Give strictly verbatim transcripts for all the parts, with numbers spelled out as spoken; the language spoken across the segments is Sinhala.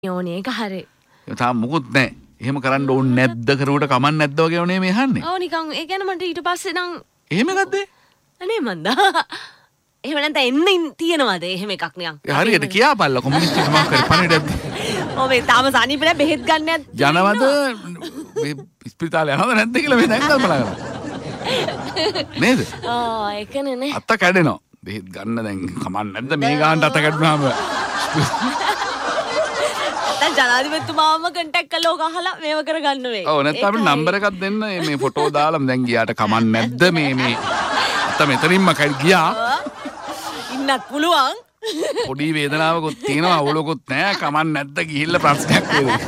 ඕනේ ඒක හරි. තාම මොකුත් නැහැ. එහෙම කරන්න ඕනේ නැද්ද කරුවට කමක් නැද්ද වගේ ඕනේ මේ අහන්නේ. ඔව් නිකන් ඒ කියන්නේ මන්ට ඊට පස්සේ නම් එහෙම එකක්ද? අනේ මන්දා. එහෙම නැත්නම් එන්න තියනවාද එහෙම එකක් නිකන්. ඒ හරියට කියාපල්ලා කොමියුනිස්ට් මොකක් කරේ පණිවිඩයක්. ඔව් මේ තාම සනීප නැහැ බෙහෙත් ගන්න නැත්. යනවද මේ ස්පිරිතාලේ යනවද නැද්ද කියලා මේ දැන් කල්පනා කරනවා. නේද? ආ ඒකනේ නේ. අත කැඩෙනවා. බෙහෙත් ගන්න දැන් කමක් නැද්ද මේ ගානට අත කැඩුනාම. දැන් ජනාධිපතිතුමාම කන්ටැක්ට් කරලා ඔක අහලා මේව කරගන්න වෙයි. ඔව් නැත්නම් අපිට නම්බර් එකක් දෙන්න මේ ෆොටෝ දාලා දැන් ගියාට කමක් නැද්ද මේ මේ අත මෙතනින්ම කයි ගියා. ඉන්නත් පුළුවන්. පොඩි වේදනාවකුත් තියෙනවා අවුලකුත් නැහැ කමක් නැද්ද ගිහිල්ලා ප්‍රශ්නයක් නේද?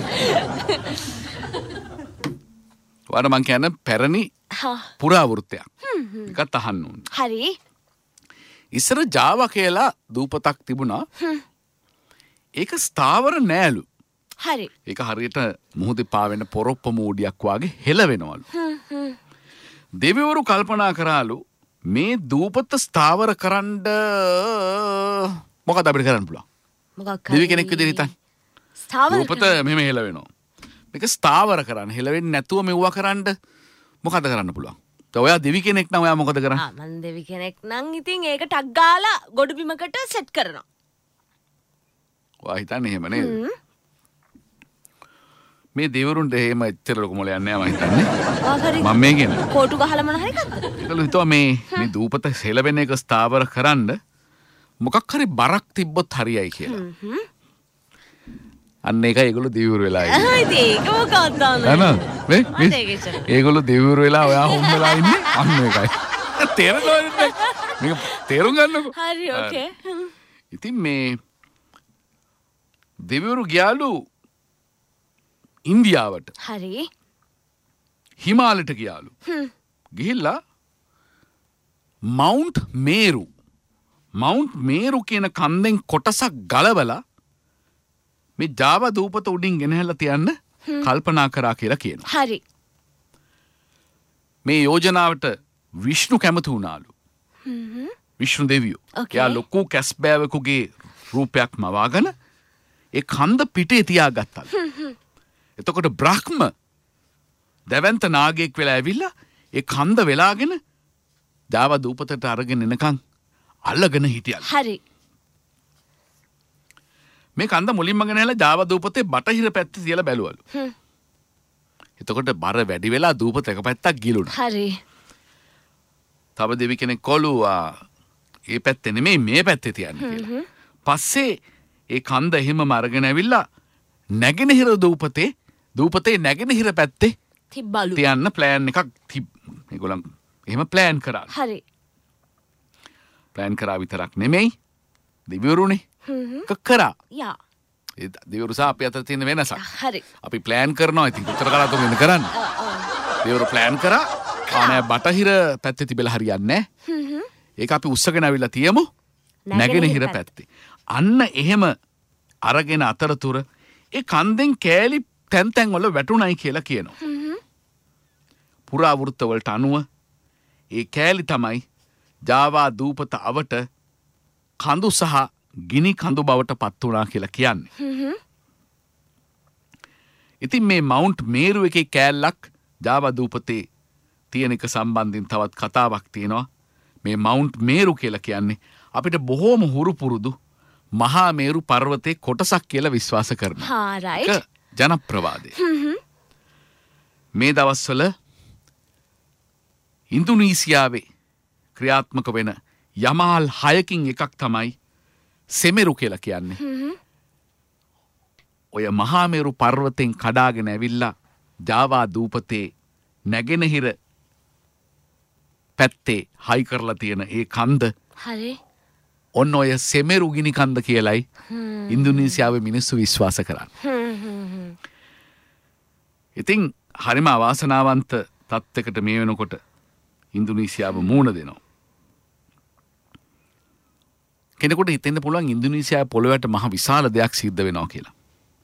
වර මං කියන්නේ පැරණි පුරාවෘත්තයක්. එකත් අහන්න ඕනේ. හරි. ඉස්සර ජාවා කියලා දූපතක් තිබුණා. ඒක ස්ථාවර නෑලු. හරි. ඒක හරියට මුහුදේ පාවෙන පොරොප්ප මූඩියක් වාගේ හෙලවෙනවලු. දෙවිවරු කල්පනා කරාලු මේ දූපත ස්ථාවර කරන්න මොකද අපිට කරන්න පුළුවන්? මොකක් දෙවි කෙනෙක් විදිහට හිතන්න. ස්ථාවර දූපත මෙහෙම හෙලවෙනවා. මේක ස්ථාවර කරන්න හෙලවෙන්නේ නැතුව මෙව්වා කරන්න මොකද කරන්න පුළුවන්? දැන් ඔයා දෙවි කෙනෙක් නම් ඔයා මොකද කරන්නේ? ආ මං දෙවි කෙනෙක් නම් ඉතින් ඒක ටක් ගාලා ගොඩ බිමකට සෙට් කරනවා. ඔයා හිතන්නේ එහෙම නේද? මේ දෙවිවරුන්ට එහෙම එච්චර ලොකු මොලයක් නෑ මම හිතන්නේ. මම මේ කියන්නේ කෝටු ගහලා මොන හරි ගත්තද? ඒකලු හිතුවා මේ මේ දූපත හෙලවෙන එක ස්ථාවර කරන්න මොකක් හරි බරක් තිබ්බොත් හරියයි කියලා. අන්න ඒකයි ඒගොල්ලෝ දෙවිවරු වෙලා ඉන්නේ. ආ ඉතින් ඒක මොකක්ද දාන්නේ? නේද? මේ ඒගොල්ලෝ දෙවිවරු වෙලා ඔයා හොම් වෙලා ඉන්නේ. අන්න ඒකයි. තේරෙනවද? මේක තේරුම් ගන්නකො. හරි ඕකේ. ඉතින් මේ දෙවිවරු ගියාලු ඉන්දියාවට. හරි. හිමාලයට ගියාලු. ගිහිල්ලා මවුන්ට් මේරු මවුන්ට් මේරු කියන කන්දෙන් කොටසක් ගලවලා මේ ජාවා දූපත උඩින් ගෙනහැල්ලා තියන්න කල්පනා කරා කියලා කියනවා. හරි. මේ යෝජනාවට විෂ්ණු කැමති වුණාලු. විෂ්ණු දෙවියෝ. එයා ලොකු කැස්බෑවෙකුගේ රූපයක් මවාගෙන ඒ කන්ද පිටේ තියාගත්තලු. එතකොට බ්‍රහ්ම දැවැන්ත නාගයෙක් වෙලා ඇවිල්ලා ඒ කන්ද වෙලාගෙන ජාවා දූපතට අරගෙන එනකන් අල්ලගෙන හිටියලු. හරි. මේ කන්ද මුලින්ම ගෙනහැලා ජාවා දූපතේ බටහිර පැත්තේ තියලා බැලුවලු. එතකොට බර වැඩි වෙලා දූපත එක පැත්තක් ගිලුණා. හරි. තව දෙවි කෙනෙක් කොළුවා ඒ පැත්තේ නෙමෙයි මේ පැත්තේ තියන්න කියලා. පස්සේ ඒ කන්ද එහෙමම අරගෙන ඇවිල්ලා නැගෙනහිර දූපතේ දූපතේ නැගෙනහිර පැත්තේ තිබ්බලු. තියන්න ප්ලෑන් එකක් තිබ් මේගොල්ලන් එහෙම ප්ලෑන් කරා. හරි. ප්ලෑන් කරා විතරක් නෙමෙයි දෙවිවරුනේ. කරා. යා. ඒ දෙවිවරු සහ අපි අතර තියෙන වෙනසක්. හරි. අපි ප්ලෑන් කරනවා ඉතින් කොච්චර කලකට වෙන කරන්නේ. දෙවිවරු ප්ලෑන් කරා. ආනේ බටහිර පැත්තේ තිබෙලා හරියන්නේ නැහැ. ඒක අපි උස්සගෙන අවිලා තියමු නැගෙනහිර පැත්තේ. අන්න එහෙම අරගෙන අතරතුර ඒ කන්දෙන් කෑලි තැන් තැන් වල වැටුණයි කියලා කියනවා. පුරාවෘත්ත වලට අනුව ඒ කෑලි තමයි ජාවා දූපත අවට කඳු සහ ගිනි කඳු බවට පත් වුණා කියලා කියන්නේ. ඉතින් මේ මවුන්ට් මේරු එකේ කෑල්ලක් ජාවා දූපතේ තියෙන එක සම්බන්ධයෙන් තවත් කතාවක් තියෙනවා. මේ මවුන්ට් මේරු කියලා කියන්නේ අපිට බොහෝම හුරු පුරුදු මහා මේරු පර්වතයේ කොටසක් කියලා විශ්වාස කරනවා. හා රයිට්. ජනප්‍රවාදය. මේ දවස්වල ඉන්දුනීසියාවේ ක්‍රියාත්මක වෙන යමාල් හයකින් එකක් තමයි සෙමෙරු කියලා කියන්නේ. ඔය මහා මේරු පර්වතෙන් කඩාගෙන ඇවිල්ලා ජාවා දූපතේ නැගෙනහිර පැත්තේ හයි කරලා තියෙන ඒ කන්ද හරි. ඔන්න ඔය සෙමෙරු ගිනි කන්ද කියලයි ඉන්දුනීසියාවේ මිනිස්සු විශ්වාස කරන්නේ. ඉතින් හරිම අවාසනාවන්ත තත්ත්වයකට මේ වෙනකොට ඉන්දුනීසියාව මූණ දෙනවා. කෙනෙකුට හිතෙන්න පුළුවන් ඉන්දුනීසියාවේ පොළොවට මහ විශාල දෙයක් සිද්ධ වෙනවා කියලා.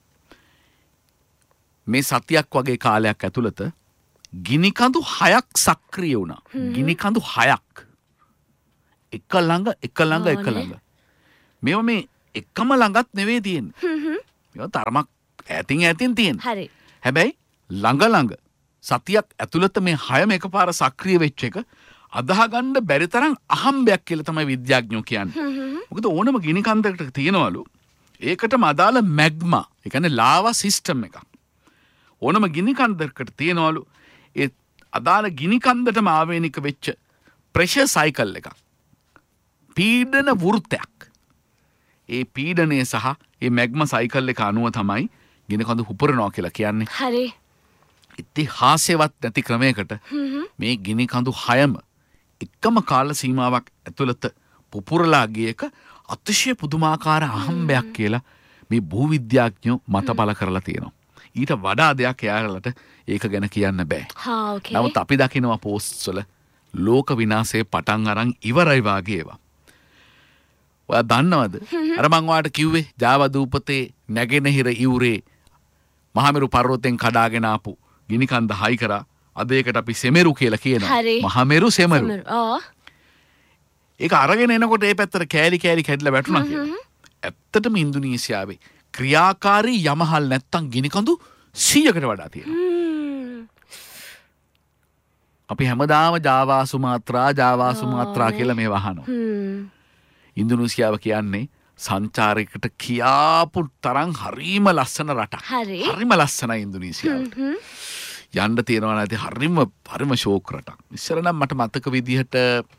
මේ සතියක් වගේ කාලයක් ඇතුළත ගිනි කඳු හයක් සක්‍රිය වුණා. ගිනි කඳු හයක්. එක ළඟ එක ළඟ එක ළඟ. මේවා මේ එකම ළඟත් නෙවෙයි තියෙන්නේ. මේවා තරමක් ඈතින් ඈතින් තියෙන. හරි. හැබැයි ළඟ ළඟ සතියක් ඇතුළත මේ හයම එකපාර සක්‍රිය වෙච්ච එක අදාහගන්න බැරි තරම් අහම්බයක් කියලා තමයි විද්‍යාඥයෝ කියන්නේ. මොකද ඕනම ගිනි කන්දකට තියෙනවලු ඒකටම අදාළ මැග්මා, ඒ කියන්නේ ලාවා සිස්ටම් එකක්. ඕනම ගිනි කන්දකට තියෙනවලු ඒ අදාළ ගිනි කන්දටම ආවේනික වෙච්ච ප්‍රෙෂර් සයිකල් එකක්. පීඩන වෘත්තයක්. ඒ පීඩනය සහ ඒ මැග්මා සයිකල් එක අනුව තමයි ගිනි කඳු උපරනවා කියලා කියන්නේ. හරි. ඉතිහාසයවත් නැති ක්‍රමයකට මේ ගිනි කඳු හයම එකම කාල සීමාවක් ඇතුළත පුපුරලා ගිය එක අතිශය පුදුමාකාර අහම්බයක් කියලා මේ භූවිද්‍යාඥයෝ මතපල කරලා තියෙනවා. ඊට වඩා දෙයක් එයාලට ඒක ගැන කියන්න බෑ. හා ඕකේ. නමුත් අපි දකිනවා පෝස්ට් වල ලෝක විනාශයේ පටන් අරන් ඉවරයි වාගේ ඒවා. ඔයා දන්නවද? අර මං ඔයාලට කිව්වේ ජාවා දූපතේ නැගෙනහිර ඉවුරේ මහමෙරු පර්වතයෙන් කඩාගෙන ආපු ගිනි කන්ද හයි කරා. අද ඒකට අපි සෙමෙරු කියලා කියනවා. මහමෙරු සෙමෙරු. ආ. ඒක අරගෙන එනකොට ඒ පැත්තට කෑලි කෑලි කැඩලා වැටුණා කියලා. ඇත්තටම ඉන්දුනීසියාවේ ක්‍රියාකාරී යමහල් නැත්තම් ගිනි කඳු සීයකට වඩා තියෙනවා. අපි හැමදාම ජාවා සුමාත්‍රා ජාවා සුමාත්‍රා කියලා මේ වහනවා. ඉන්දුනීසියාව කියන්නේ සංචාරයකට කියාපු තරම් හරිම ලස්සන රටක්. හරිම ලස්සනයි ඉන්දුනීසියාවට. යන්න තියෙනවා නැති හරිම හරිම ෂෝක් රටක්. ඉස්සර නම් මට මතක විදිහට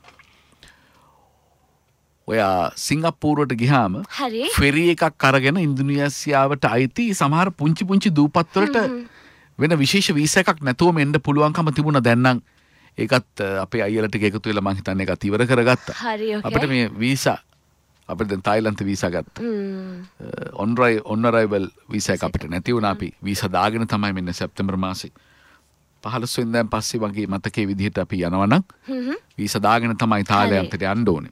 ඔයා සිංගප්පූරුවට ගියාම ෆෙරි එකක් අරගෙන ඉන්දුනීසියාවට අයිති සමහර පුංචි පුංචි දූපත් වලට වෙන විශේෂ වීසා එකක් නැතුවම එන්න පුළුවන්කම තිබුණා. දැන් නම් ඒකත් අපේ අයියලා ටික එකතු වෙලා මං හිතන්නේ ඒකත් ඉවර කරගත්තා. අපිට මේ වීසා අපිට දැන් තායිලන්ත වීසා ගත්තා. ඔන් ඔන් අරයිවල් වීසා එක අපිට නැති වුණා. අපි වීසා දාගෙන තමයි මෙන්න සැප්තැම්බර් මාසේ පහළොස් වෙනිදාන් පස්සේ වගේ මතකයේ විදිහට අපි යනවා නම් වීසා දාගෙන තමයි තායිලන්තයට යන්න ඕනේ.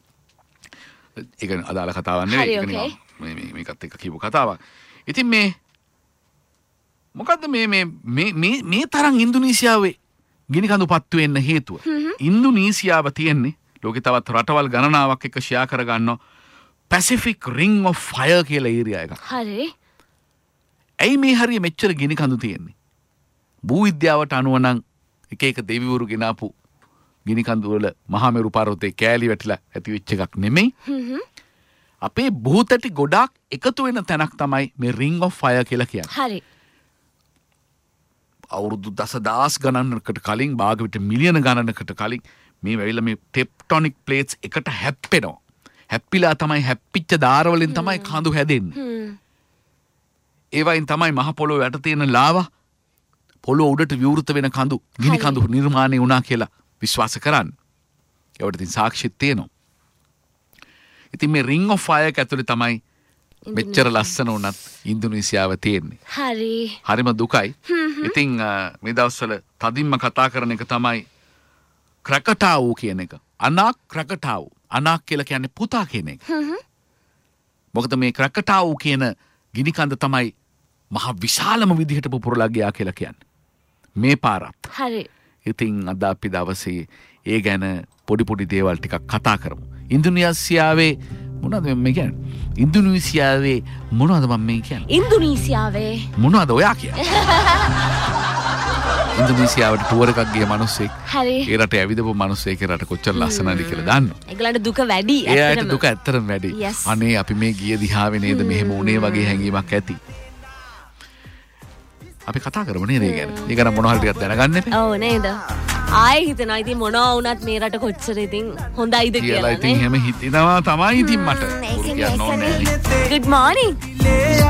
ඒක අදාළ කතාවක් නෙවෙයි. ඒක නේ මේ මේකත් එක්ක කියපු කතාවක්. ඉතින් මේ මොකද්ද මේ මේ මේ මේ තරම් ඉන්දුනීසියාවේ ගිනි කඳු පත්තු වෙන්න හේතුව? ඉන්දුනීසියාව තියෙන්නේ ලෝකේ තවත් රටවල් ගණනාවක් එක්ක ෂෙයා කරගන්නවා පැසිෆික් රින්ග් ඔෆ් ෆයර් කියලා ඒරියා එකක්. හරි. ඇයි මේ හරිය මෙච්චර ගිනි කඳු තියෙන්නේ? භූවිද්‍යාවට අනුව නම් එක එක දෙවිවරු ගෙනාපු ගිනි කඳු වල මහමෙරු පර්වතේ කෑලි වැටිලා ඇති වෙච්ච එකක් නෙමෙයි. අපේ භූතටි ගොඩාක් එකතු වෙන තැනක් තමයි මේ රින්ග් ඔෆ් ෆයර් කියලා කියන්නේ. හරි. අවුරුදු දසදහස් ගණනකට කලින් භාග විට මිලියන ගණනකට කලින් මේ වෙවිලා මේ ටෙක්ටොනික් ප්ලේට්ස් එකට හැප්පෙනවා. හැප්පිලා තමයි හැප්පිච්ච දාරවලින් තමයි කඳු හැදෙන්නේ. ඒ වයින් තමයි මහ පොළොව යට තියෙන ලාවා පොළොව උඩට විවෘත වෙන කඳු ගිනි කඳු නිර්මාණය වුණා කියලා විශ්වාස කරන්න. ඒවට ඉතින් සාක්ෂිත් තියෙනවා. ඉතින් මේ රින්ග් ඔෆ් ෆයර් එක ඇතුලේ තමයි මෙච්චර ලස්සන උනත් ඉන්දුනීසියාව තියෙන්නේ. හරි. හරිම දුකයි. ඉතින් මේ දවස්වල තදින්ම කතා කරන එක තමයි ක්‍රැකටාවු කියන එක. අනාක් ක්‍රැකටාවු. අනාක් කියලා කියන්නේ පුතා කියන එක. මොකද මේ ක්‍රැකටාවු කියන ගිනි කඳ තමයි මහ විශාලම විදිහට පුපුරලා ගියා කියලා කියන්නේ. මේ පාරත්. හරි. ඉතින් අද අපි දවසේ ඒ ගැන පොඩි පොඩි දේවල් ටිකක් කතා කරමු. ඉන්දුනීසියාවේ මොනවද මේ කියන්නේ? ඉන්දුනීසියාවේ මොනවද මම මේ කියන්නේ? ඉන්දුනීසියාවේ මොනවද ඔයා කියන්නේ? ඉන්දුනීසියාවට ටුවර් එකක් ගිය මිනිස්සෙක්. හරි. ඒ රටේ ඇවිදපු මිනිස්සෙක් ඒ රට කොච්චර ලස්සනද කියලා දන්නවා. ඒගොල්ලන්ට දුක වැඩි ඇත්තටම. ඒකට දුක ඇත්තටම වැඩි. අනේ අපි මේ ගිය දිහාවේ නේද මෙහෙම උනේ වගේ හැඟීමක් ඇති. අපි කතා කරමු නේද ඒ ගැන. ඒක නම් මොනවා හරි ටිකක් දැනගන්න එපා. ඔව් නේද? ආයෙ හිතනවා ඉතින් මොනවා වුණත් මේ රට කොච්චර ඉතින් හොඳයිද කියලා නේ. ඉතින් එහෙම හිතනවා තමයි ඉතින් මට. Good morning.